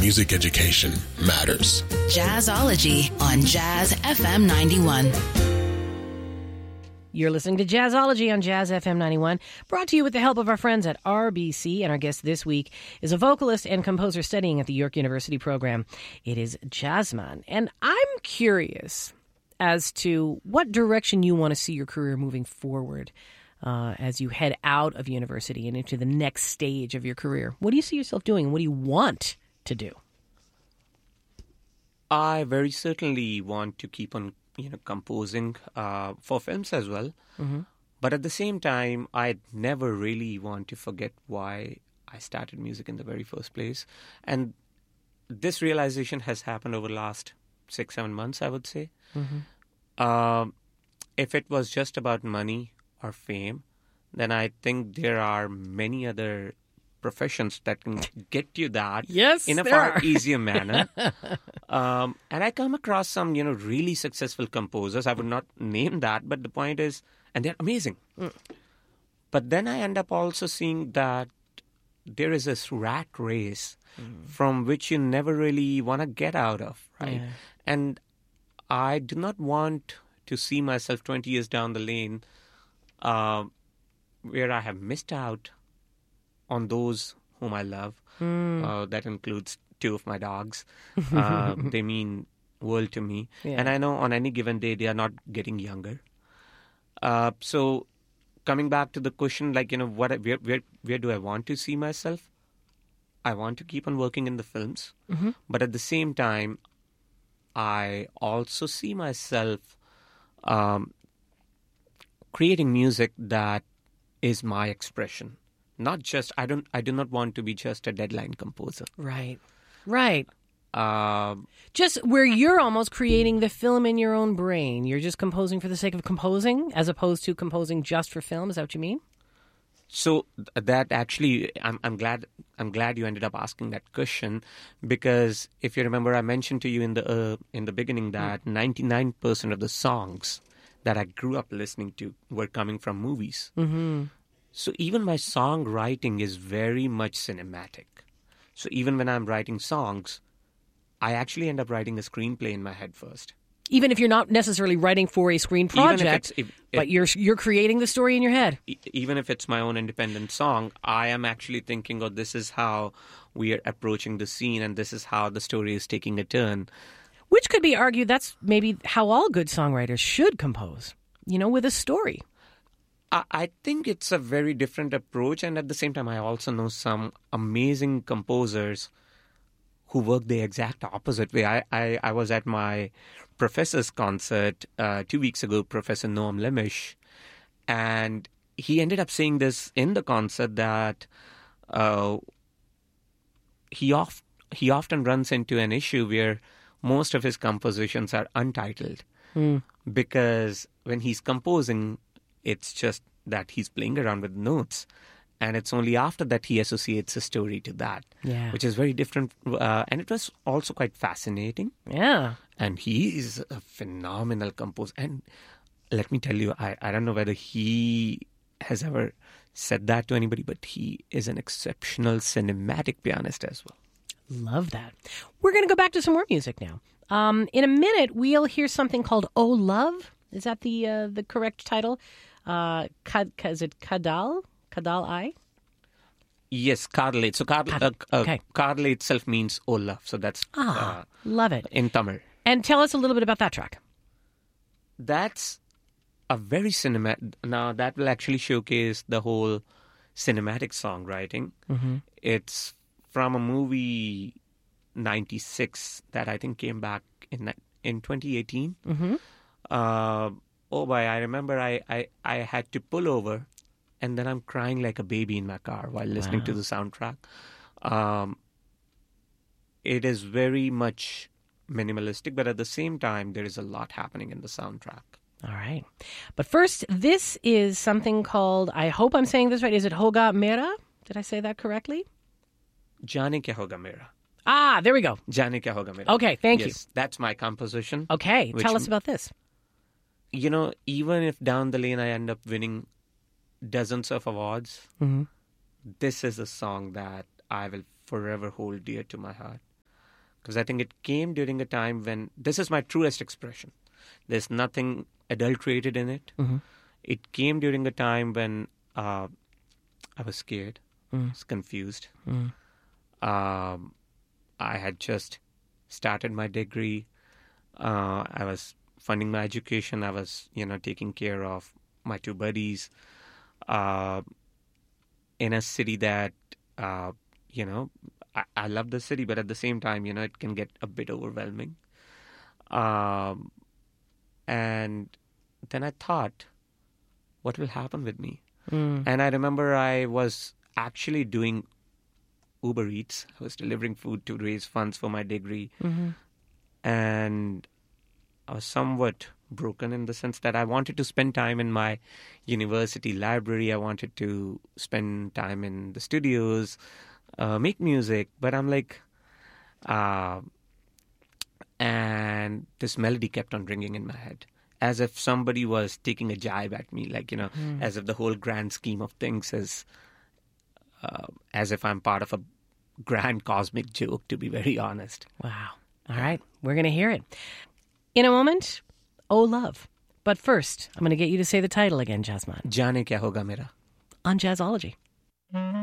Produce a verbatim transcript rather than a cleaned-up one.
music education matters. Jazzology on Jazz F M ninety-one. You're listening to Jazzology on Jazz F M ninety-one, brought to you with the help of our friends at R B C. And our guest this week is a vocalist and composer studying at the York University program. It is Jazzman. And I'm curious as to what direction you want to see your career moving forward uh, as you head out of university and into the next stage of your career. What do you see yourself doing, and what do you want to do? I very certainly want to keep on you know, composing uh, for films as well. Mm-hmm. But at the same time, I never really want to forget why I started music in the very first place. And this realization has happened over the last six, seven months, I would say. Mm-hmm. Uh, if it was just about money or fame, then I think there are many other professions that can get you that yes, in a far are. easier manner. um, and I come across some, you know, really successful composers. I would not name that, but the point is, and they're amazing. Mm. But then I end up also seeing that there is this rat race mm. from which you never really want to get out of, right? Yeah. And I do not want to see myself twenty years down the lane uh, where I have missed out on those whom I love. Mm. Uh, that includes two of my dogs. Uh, they mean world to me. Yeah. And I know on any given day they are not getting younger. Uh, so coming back to the question, like, you know, what where, where, where do I want to see myself? I want to keep on working in the films. Mm-hmm. But at the same time, I also see myself um, creating music that is my expression. Not just, I don't, I do not want to be just a deadline composer. Right, right. Uh, just where you're almost creating the film in your own brain. You're just composing for the sake of composing as opposed to composing just for film. Is that what you mean? So that actually, I'm, I'm glad, I'm glad you ended up asking that question, because if you remember, I mentioned to you in the uh, in the beginning that mm. ninety-nine percent of the songs that I grew up listening to were coming from movies. Mm-hmm. So even my songwriting is very much cinematic. So even when I'm writing songs, I actually end up writing a screenplay in my head first. Even if you're not necessarily writing for a screen project, if if, but you're you're creating the story in your head. Even if it's my own independent song, I am actually thinking, oh, this is how we are approaching the scene and this is how the story is taking a turn. Which could be argued that's maybe how all good songwriters should compose, you know, with a story. I think it's a very different approach, and at the same time, I also know some amazing composers who work the exact opposite way. I, I, I was at my professor's concert uh, two weeks ago, Professor Noam Lemish, and he ended up saying this in the concert that uh, he, oft, he often runs into an issue where most of his compositions are untitled mm. because when he's composing, it's just that he's playing around with notes. And it's only after that he associates a story to that, yeah. which is very different. Uh, and it was also quite fascinating. Yeah. And he is a phenomenal composer. And let me tell you, I, I don't know whether he has ever said that to anybody, but he is an exceptional cinematic pianist as well. Love that. We're going to go back to some more music now. Um, in a minute, we'll hear something called Oh Love. Is that the uh, the correct title? Uh, Kad, is it Kadal? Kadal I? Yes, Kadal. So Kadal, uh, uh, okay. Kadal itself means oh love. So that's ah, uh, love it in Tamil. And tell us a little bit about that track. That's a very cinematic. Now that will actually showcase the whole cinematic songwriting. Mm-hmm. It's from a movie ninety-six that I think came back in in twenty eighteen. Mm-hmm. Uh, oh boy, I remember I, I, I had to pull over and then I'm crying like a baby in my car while listening wow. to the soundtrack. Um, it is very much minimalistic, but at the same time, there is a lot happening in the soundtrack. All right. But first, this is something called, I hope I'm saying this right, is it Hoga Mera? Did I say that correctly? Jane Kya Hoga Mera. Ah, there we go. Jane Kya Hoga Mera. Okay, thank yes, you. That's my composition. Okay, which, tell us about this. You know, even if down the lane I end up winning dozens of awards, mm-hmm. this is a song that I will forever hold dear to my heart. because I think it came during a time when this is my truest expression. There's nothing adulterated in it. Mm-hmm. It came during a time when uh, I was scared, Mm. was confused. Mm. Um, I had just started my degree. Uh, I was funding my education. I was, you know, taking care of my two buddies uh, in a city that, uh, you know, I, I love the city, but at the same time, you know, it can get a bit overwhelming. Um, and then I thought, what will happen with me? Mm. And I remember I was actually doing Uber Eats. I was delivering food to raise funds for my degree. Mm-hmm. And I was somewhat broken in the sense that I wanted to spend time in my university library. I wanted to spend time in the studios, uh, make music. But I'm like, uh, and this melody kept on ringing in my head, as if somebody was taking a jibe at me, like, you know, Mm. as if the whole grand scheme of things is, uh, as if I'm part of a grand cosmic joke, to be very honest. Wow. All right. We're going to hear it. In a moment, Oh Love. But first, I'm going to get you to say the title again, Jazzman, Jaane kya hoga mera. on Jazzology.